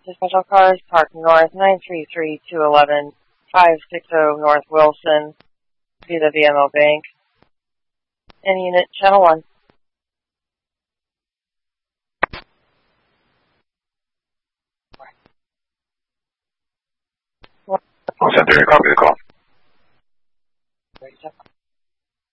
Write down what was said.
to special cars parked north 933-211, 560 North Wilson, via the VMO Bank. And unit channel 1. Call center, copy the call.